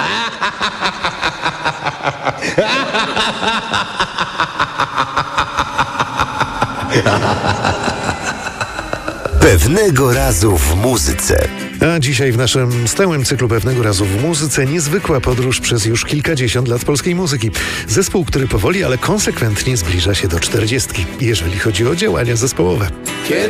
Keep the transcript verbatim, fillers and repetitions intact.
Pewnego razu w muzyce. A dzisiaj w naszym stałym cyklu Pewnego razu w muzyce niezwykła podróż przez już kilkadziesiąt lat polskiej muzyki. Zespół, który powoli, ale konsekwentnie zbliża się do czterdziestki, jeżeli chodzi o działania zespołowe.